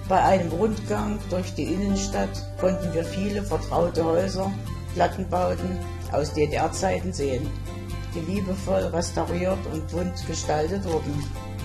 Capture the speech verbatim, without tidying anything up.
Bei einem Rundgang durch die Innenstadt konnten wir viele vertraute Häuser, Plattenbauten aus D D R-Zeiten sehen, die liebevoll restauriert und bunt gestaltet wurden.